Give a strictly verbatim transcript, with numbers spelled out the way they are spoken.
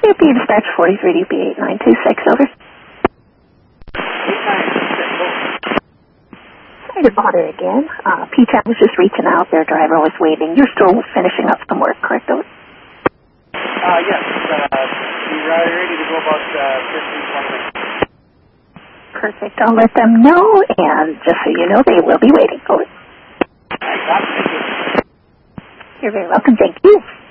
C P dispatch forty-three D P eight nine two six, over. Sorry to bother again. Uh, P-TAC was just reaching out. Their driver was waiting. You're still finishing up some work, correct, over? Uh, yes. Uh, we're ready to go about uh, fifteen, twenty minutes. Perfect. I'll let them know, and just so you know, they will be waiting, over. Thank you. You're very welcome. Thank you.